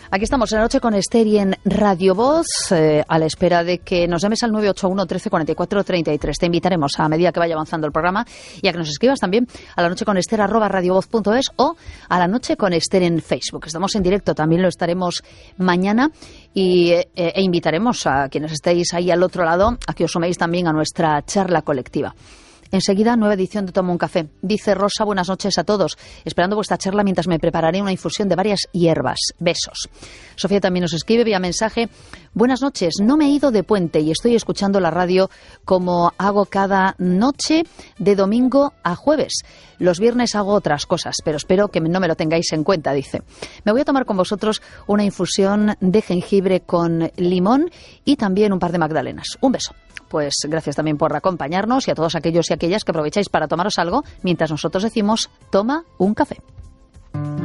Aquí estamos en la noche con Esther y en Radio Voz, a la espera de que nos llames al 981 13 44 33. Te invitaremos a medida que vaya avanzando el programa y a que nos escribas también a la noche con Esther @radiovoz.es o a la noche con Esther en Facebook. Estamos en directo, también lo estaremos mañana e invitaremos a quienes estéis ahí al otro lado a que os suméis también a nuestra charla colectiva. Enseguida, nueva edición de Toma un Café. Dice Rosa, buenas noches a todos. Esperando vuestra charla mientras me prepararé una infusión de varias hierbas. Besos. Sofía también nos escribe vía mensaje. Buenas noches, no me he ido de puente y estoy escuchando la radio como hago cada noche de domingo a jueves. Los viernes hago otras cosas, pero espero que no me lo tengáis en cuenta, dice. Me voy a tomar con vosotros una infusión de jengibre con limón y también un par de magdalenas. Un beso. Pues gracias también por acompañarnos y a todos aquellos y aquellas que aprovecháis para tomaros algo mientras nosotros decimos toma un café.